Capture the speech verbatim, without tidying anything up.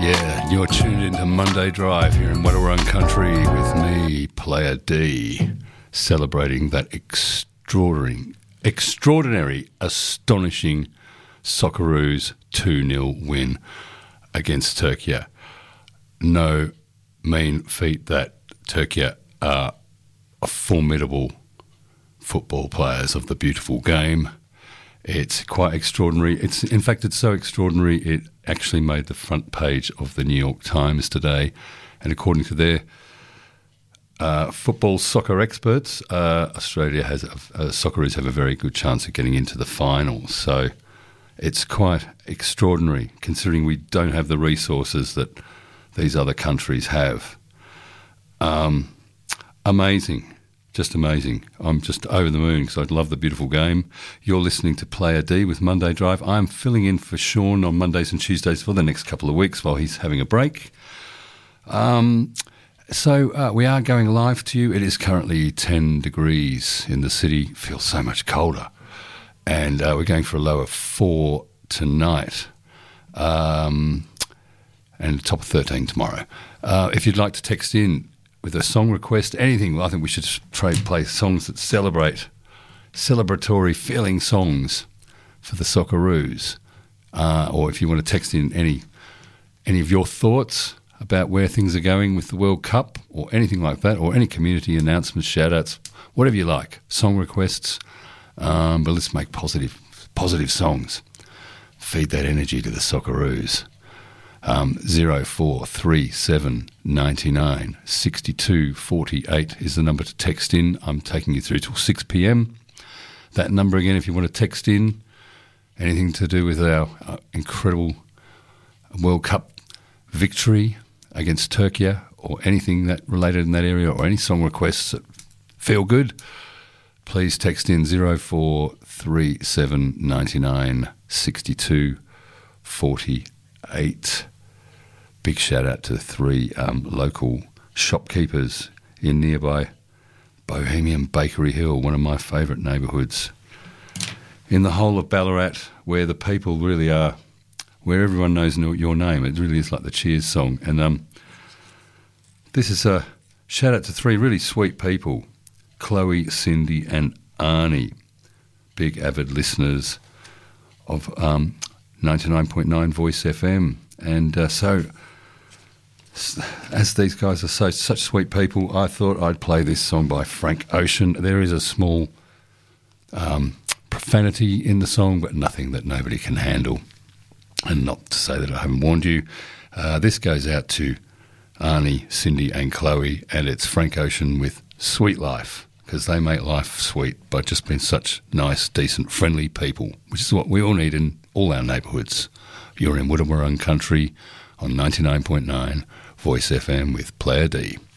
Yeah, you're tuned into Monday Drive here in Wadawurrung Country with me, Player D, celebrating that extraordinary, extraordinary, astonishing Socceroos two nil win against Turkey. No mean feat that. Turkey are a formidable football players of the beautiful game. It's quite extraordinary. It's in fact, it's so extraordinary it actually made the front page of the New York Times today. And according to their uh, football soccer experts, uh, Australia has a, uh, Socceroos have a very good chance of getting into the finals. So it's quite extraordinary considering we don't have the resources that these other countries have. Um, amazing. Just amazing. I'm just over the moon because I love the beautiful game. You're listening to Player D with Monday Drive. I'm filling in for Sean on Mondays and Tuesdays for the next couple of weeks while he's having a break. Um, so uh, we are going live to you. It is currently ten degrees in the city. It feels so much colder. And uh, we're going for a low of four tonight. Um, and a top of thirteen tomorrow. Uh, if you'd like to text in with a song request, anything, I think we should trade play songs that celebrate, celebratory feeling songs for the Socceroos. Uh, or if you want to text in any any of your thoughts about where things are going with the World Cup or anything like that, or any community announcements, shout-outs, whatever you like, song requests. Um, but let's make positive, positive songs. Feed that energy to the Socceroos. Um, zero four three seven ninety nine sixty two forty eight is the number to text in. I'm taking you through till six p.m. That number again, if you want to text in anything to do with our uh, incredible World Cup victory against Turkey, or anything that related in that area, or any song requests that feel good, please text in zero four three seven ninety nine sixty two forty eight. Big shout out to three um, local shopkeepers in nearby Bohemian Bakery Hill, one of my favourite neighbourhoods in the whole of Ballarat, where the people really are, where everyone knows your name. It really is like the Cheers song. And um, this is a shout out to three really sweet people, Chloe, Cindy and Arnie, big avid listeners of um, ninety-nine point nine Voice F M. And uh, so, as these guys are so such sweet people, I thought I'd play this song by Frank Ocean. There is a small um, profanity in the song, but nothing that nobody can handle. And not to say that I haven't warned you. Uh, this goes out to Arnie, Cindy and Chloe, and it's Frank Ocean with Sweet Life, because they make life sweet by just being such nice, decent, friendly people, which is what we all need in all our neighbourhoods. You're in Wadawurrung Country on ninety-nine point nine Voice F M with Player D.